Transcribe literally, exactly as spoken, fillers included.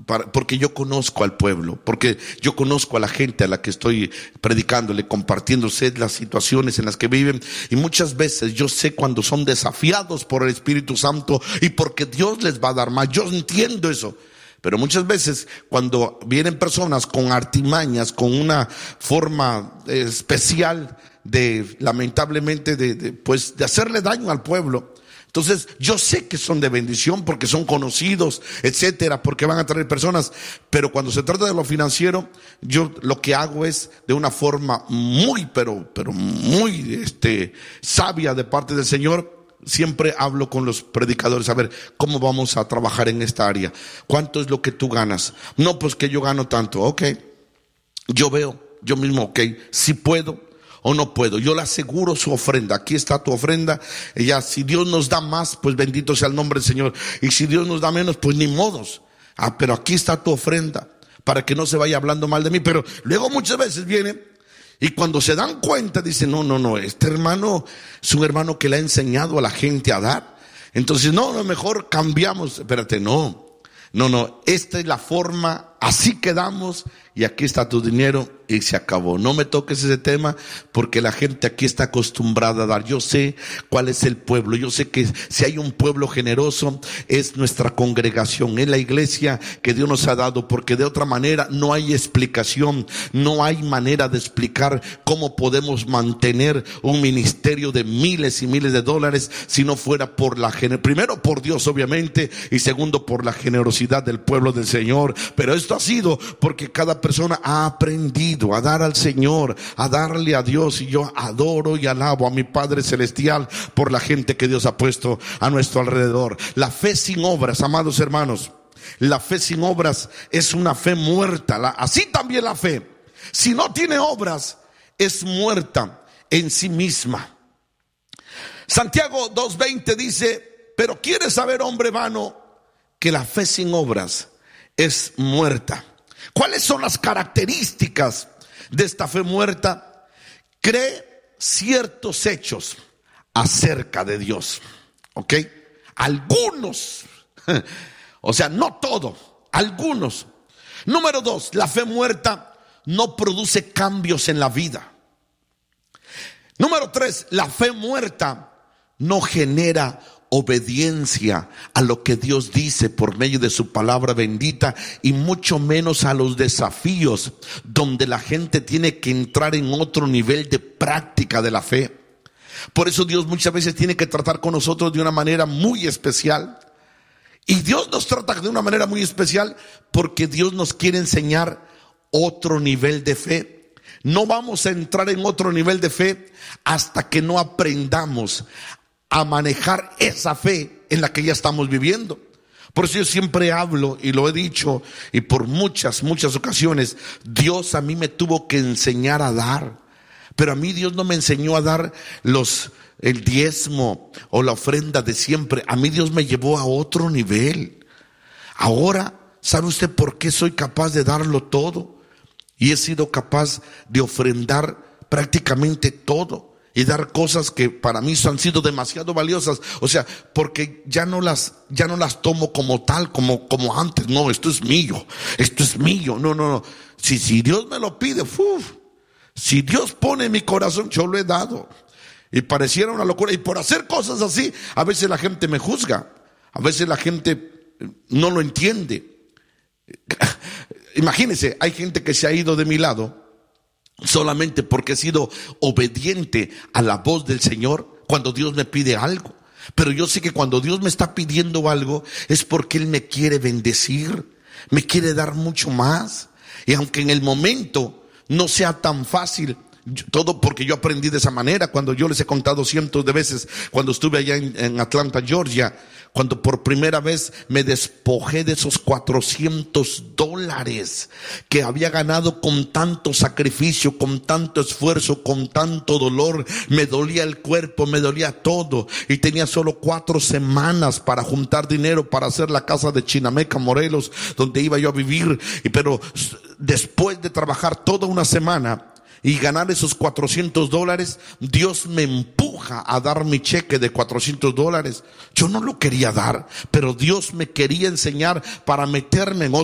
para, porque yo conozco al pueblo, porque yo conozco a la gente a la que estoy predicándole, compartiéndose las situaciones en las que viven, y muchas veces yo sé cuando son desafiados por el Espíritu Santo y porque Dios les va a dar más. Yo entiendo eso. Pero muchas veces cuando vienen personas con artimañas, con una forma eh, especial de, lamentablemente, de, de, pues, de hacerle daño al pueblo. Entonces yo sé que son de bendición porque son conocidos, etcétera, porque van a traer personas. Pero cuando se trata de lo financiero, yo lo que hago es de una forma muy, pero, pero muy, este, sabia de parte del Señor. Siempre hablo con los predicadores, a ver, ¿cómo vamos a trabajar en esta área? ¿Cuánto es lo que tú ganas? No, pues que yo gano tanto. Ok, yo veo, yo mismo, ok, si puedo o no puedo. Yo le aseguro su ofrenda. Aquí está tu ofrenda. Y ya, si Dios nos da más, pues bendito sea el nombre del Señor. Y si Dios nos da menos, pues ni modos. Ah, pero aquí está tu ofrenda, para que no se vaya hablando mal de mí. Pero luego muchas veces viene, y cuando se dan cuenta, dicen, no, no, no, este hermano es un hermano que le ha enseñado a la gente a dar. Entonces, no, no, mejor cambiamos. Espérate, no, no, no, esta es la forma, así quedamos, y aquí está tu dinero, y se acabó. No me toques ese tema, porque la gente aquí está acostumbrada a dar. Yo sé cuál es el pueblo, yo sé que si hay un pueblo generoso, es nuestra congregación, es la iglesia que Dios nos ha dado, porque de otra manera no hay explicación, no hay manera de explicar cómo podemos mantener un ministerio de miles y miles de dólares si no fuera por la gener- primero por Dios, obviamente, y segundo por la generosidad del pueblo del Señor. Pero esto ha sido porque cada persona ha aprendido a dar al Señor, a darle a Dios, y yo adoro y alabo a mi Padre Celestial por la gente que Dios ha puesto a nuestro alrededor. La fe sin obras, amados hermanos, la fe sin obras es una fe muerta. La, así también la fe, si no tiene obras, es muerta en sí misma. Santiago dos veinte dice, pero ¿quieres saber, hombre vano, que la fe sin obras es muerta? ¿Cuáles son las características de esta fe muerta? Cree ciertos hechos acerca de Dios, ¿ok? Algunos, o sea, no todo, algunos. Número dos, la fe muerta no produce cambios en la vida. Número tres, la fe muerta no genera obediencia a lo que Dios dice por medio de su palabra bendita, y mucho menos a los desafíos donde la gente tiene que entrar en otro nivel de práctica de la fe. Por eso Dios muchas veces tiene que tratar con nosotros de una manera muy especial. Y Dios nos trata de una manera muy especial porque Dios nos quiere enseñar otro nivel de fe. No vamos a entrar en otro nivel de fe hasta que no aprendamos a manejar esa fe en la que ya estamos viviendo. Por eso yo siempre hablo, y lo he dicho, y por muchas, muchas ocasiones, Dios a mí me tuvo que enseñar a dar. Pero a mí Dios no me enseñó a dar los, el diezmo o la ofrenda de siempre. A mí Dios me llevó a otro nivel. Ahora, ¿sabe usted por qué soy capaz de darlo todo? Y he sido capaz de ofrendar prácticamente todo y dar cosas que para mí han sido demasiado valiosas. O sea, porque ya no las, ya no las tomo como tal, como, como antes. No, esto es mío, esto es mío. No, no, no. Si, si Dios me lo pide, uf, si Dios pone en mi corazón, yo lo he dado. Y pareciera una locura. Y por hacer cosas así, a veces la gente me juzga. A veces la gente no lo entiende. Imagínense, hay gente que se ha ido de mi lado solamente porque he sido obediente a la voz del Señor cuando Dios me pide algo. Pero yo sé que cuando Dios me está pidiendo algo es porque Él me quiere bendecir, me quiere dar mucho más. Y aunque en el momento no sea tan fácil, todo porque yo aprendí de esa manera. Cuando yo les he contado cientos de veces, cuando estuve allá en, en Atlanta, Georgia, cuando por primera vez me despojé de esos cuatrocientos dólares que había ganado con tanto sacrificio, con tanto esfuerzo, con tanto dolor. Me dolía el cuerpo, me dolía todo, y tenía solo cuatro semanas para juntar dinero para hacer la casa de Chinameca, Morelos, donde iba yo a vivir. Y pero después de trabajar toda una semana y ganar esos cuatrocientos dólares, Dios me empuja a dar mi cheque de cuatrocientos dólares. Yo no lo quería dar, pero Dios me quería enseñar para meterme en otro